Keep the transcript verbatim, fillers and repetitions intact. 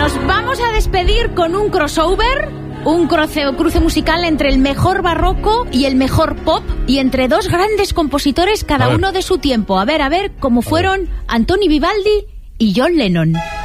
Nos vamos a despedir con un crossover, un cruce, cruce musical entre el mejor barroco y el mejor pop, y entre dos grandes compositores, cada uno de su tiempo. A ver, a ver, cómo fueron Antoni Vivaldi y John Lennon.